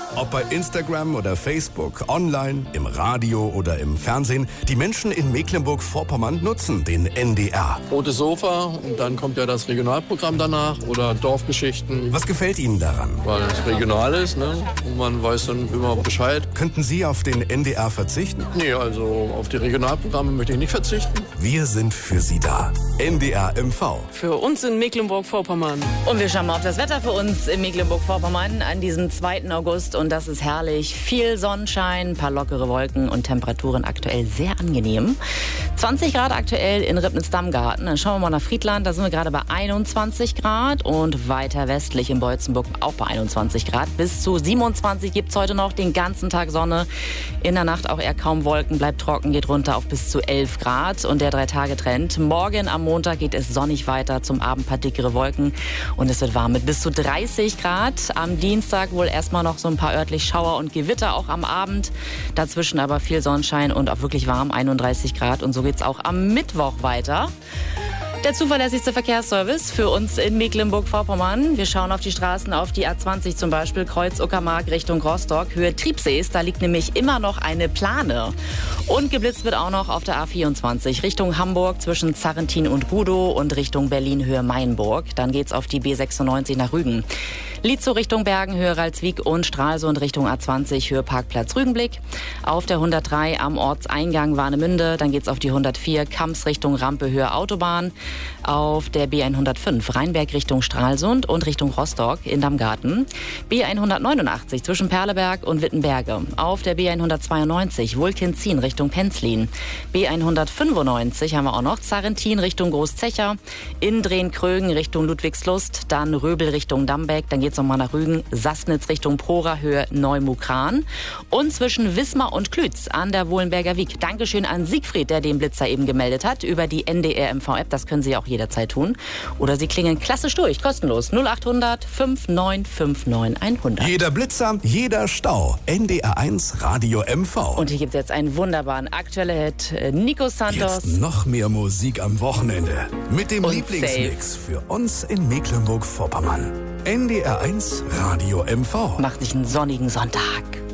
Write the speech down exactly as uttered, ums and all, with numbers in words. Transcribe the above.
Ob bei Instagram oder Facebook, online, im Radio oder im Fernsehen, die Menschen in Mecklenburg-Vorpommern nutzen den N D R. Rotes Sofa und dann kommt ja das Regionalprogramm danach oder Dorfgeschichten. Was gefällt Ihnen daran? Weil es regional ist, ne? Und man weiß dann immer Bescheid. Könnten Sie auf den N D R verzichten? Nee, also auf die Regionalprogramme möchte ich nicht verzichten. Wir sind für Sie da. N D R M V. Für uns in Mecklenburg-Vorpommern. Und wir schauen mal auf das Wetter für uns in Mecklenburg-Vorpommern an diesem zweiten August. Und das ist herrlich. Viel Sonnenschein, ein paar lockere Wolken und Temperaturen aktuell sehr angenehm. zwanzig Grad aktuell in Ribnitz-Dammgarten. Dann schauen wir mal nach Friedland. Da sind wir gerade bei einundzwanzig Grad. Und weiter westlich in Beutzenburg auch bei einundzwanzig Grad. Bis zu siebenundzwanzig gibt es heute noch den ganzen Tag Sonne. In der Nacht auch eher kaum Wolken. Bleibt trocken, geht runter auf bis zu elf Grad. Und der Drei-Tage-Trend. Morgen am Montag geht es sonnig weiter. Zum Abend ein paar dickere Wolken. Und es wird warm mit bis zu dreißig Grad. Am Dienstag wohl erstmal noch so ein paar örtlich Schauer und Gewitter, auch am Abend. Dazwischen aber viel Sonnenschein und auch wirklich warm, einunddreißig Grad. Und so geht's auch am Mittwoch weiter. Der zuverlässigste Verkehrsservice für uns in Mecklenburg-Vorpommern. Wir schauen auf die Straßen, auf die A zwanzig zum Beispiel, Kreuz Uckermark Richtung Rostock, Höhe Triebsees. Da liegt nämlich immer noch eine Plane. Und geblitzt wird auch noch auf der A vierundzwanzig Richtung Hamburg zwischen Zarrentin und Gudow und Richtung Berlin Höhe Mainburg. Dann geht's auf die B sechsundneunzig nach Rügen. Lietzow Richtung Bergen, Höhe Ralswiek und Stralsund Richtung A zwanzig, Höhe Parkplatz Rügenblick. Auf der hundertdrei am Ortseingang Warnemünde. Dann geht's auf die hundertvier Kamps Richtung Rampe, Höhe Autobahn. Auf der B hundertfünf Rheinberg Richtung Stralsund und Richtung Rostock in Dammgarten. B hundertneunundachtzig zwischen Perleberg und Wittenberge. Auf der B hundertzweiundneunzig Wulkenzin Richtung Penzlin. B hundertfünfundneunzig haben wir auch noch Zarrentin Richtung Großzecher. In Drehen-Krögen Richtung Ludwigslust. Dann Röbel Richtung Dambeck. Dann geht's nochmal nach Rügen. Sassnitz Richtung Prora, Höhe Neumukran. Und zwischen Wismar und Klütz an der Wohlenberger Wiek. Dankeschön an Siegfried, der den Blitzer eben gemeldet hat über die N D R M V-App. Das können Sie auch jederzeit tun. Oder Sie klingeln klassisch durch, kostenlos. null achthundert fünfundneunzig neunundfünfzig hundert. Jeder Blitzer, jeder Stau. N D R eins Radio M V. Und hier gibt es jetzt einen wunderbaren aktuellen Hit. Nico Santos. Jetzt noch mehr Musik am Wochenende. Mit dem Und Lieblingsmix für uns in Mecklenburg-Vorpommern. N D R eins Radio M V. Macht sich einen sonnigen Sonntag.